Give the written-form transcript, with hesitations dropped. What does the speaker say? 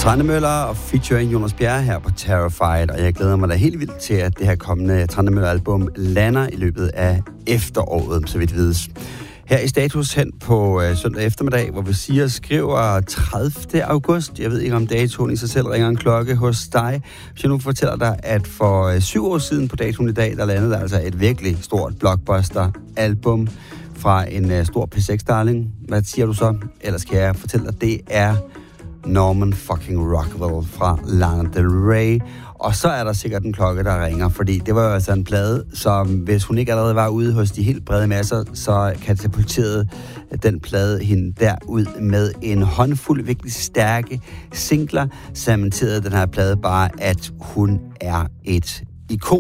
Trantemøller og featuring Jonas Bjerre her på Terrified, og jeg glæder mig da helt vildt til, at det her kommende Trantemøller-album lander i løbet af efteråret, så vidt vides. Her i Status hen på søndag eftermiddag, hvor vi skriver 30. august. Jeg ved ikke, om datoen i sig selv ringer en klokke hos dig. Hvis jeg nu fortæller dig, at for 7 år siden på datoen i dag, der landede der altså et virkelig stort blockbuster-album fra en stor P6-darling. Hvad siger du så? Ellers kan jeg fortælle dig, det er Norman fucking Rockwell fra Lana Del Rey. Og så er der sikkert en klokke, der ringer, fordi det var jo altså en plade, som hvis hun ikke allerede var ude hos de helt brede masser, så katapulterede den plade hende derud med en håndfuld virkelig stærke singler, cementerede den her plade bare, at hun er et ikon.